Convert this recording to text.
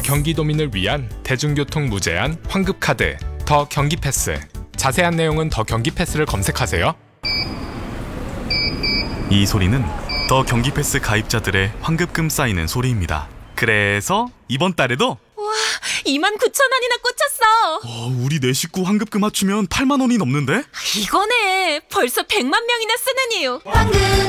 경기도민을 위한 대중교통 무제한 환급카드 더 경기패스. 자세한 내용은 더 경기패스를 검색하세요. 이 소리는 더 경기패스 가입자들의 환급금 쌓이는 소리입니다. 그래서 이번 달에도 29,000원이나 꽂혔어. 우리 네 식구 환급금 합치면 8만 원이 넘는데? 이거네. 벌써 100만 명이나 쓰는 이유.